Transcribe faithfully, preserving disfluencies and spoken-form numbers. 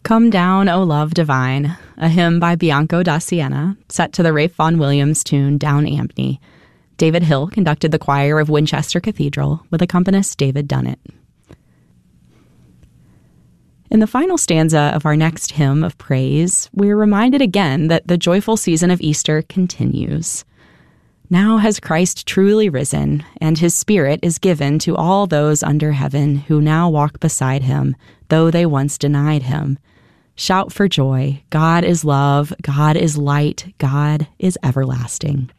Come Down, O Love Divine, a hymn by Bianco da Siena, set to the Ralph Vaughan Williams tune Down Ampney. David Hill conducted the choir of Winchester Cathedral with accompanist David Dunnett. In the final stanza of our next hymn of praise, we're reminded again that the joyful season of Easter continues. Now has Christ truly risen, and his Spirit is given to all those under heaven who now walk beside him, though they once denied him. Shout for joy. God is love. God is light. God is everlasting.